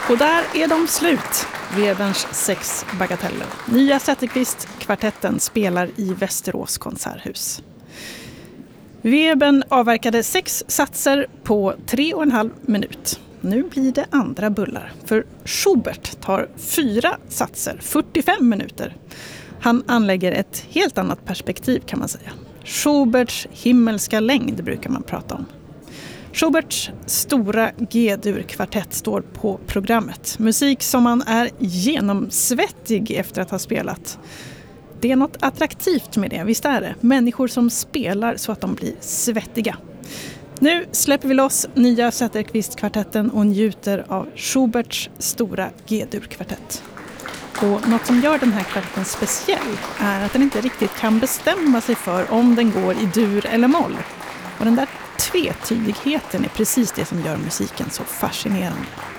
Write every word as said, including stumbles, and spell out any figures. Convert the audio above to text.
Och där är de slut. Weberns sex bagateller. Nya Zetterqvist-kvartetten spelar i Västerås konserthus. Webern avverkade sex satser på tre och en halv minut. Nu blir det andra bullar. För Schubert tar fyra satser, fyrtiofem minuter. Han anlägger ett helt annat perspektiv kan man säga. Schuberts himmelska längd brukar man prata om. Schuberts stora G-dur-kvartett står på programmet. Musik som man är genomsvettig efter att ha spelat. Det är något attraktivt med det, visst är det. Människor som spelar så att de blir svettiga. Nu släpper vi loss nya Zetterqvist-kvartetten och njuter av Schuberts stora G-dur-kvartett. Och något som gör den här kvartetten speciell är att den inte riktigt kan bestämma sig för om den går i dur eller moll. Och den där tvetydigheten är precis det som gör musiken så fascinerande.